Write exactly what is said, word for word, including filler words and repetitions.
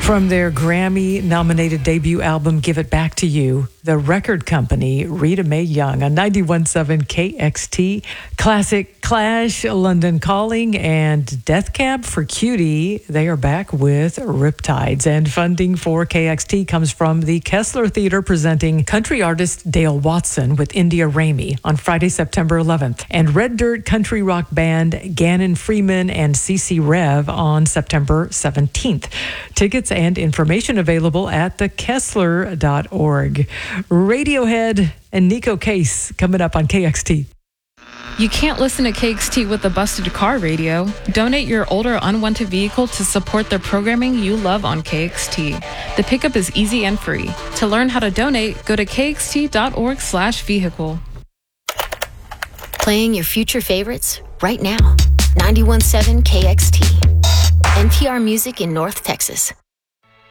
From their Grammy-nominated debut album, Give It Back to You, the record company, Rita Mae Young on ninety-one point seven K X T, classic Clash, London Calling, and Death Cab for Cutie. They are back with Riptides. And funding for K X T comes from the Kessler Theater, presenting country artist Dale Watson with India Ramey on Friday, September eleventh, and Red Dirt country rock band Gannon Freeman and C C Rev on September seventeenth. Tickets and information available at the kessler dot org. Radiohead and Nico Case coming up on K X T. You can't listen to K X T with a busted car radio. Donate your older unwanted vehicle to support the programming you love on K X T. The pickup is easy and free. To learn how to donate, go to k x t dot org slash vehicle. Playing your future favorites right now. ninety-one point seven K X T. N P R Music in North Texas.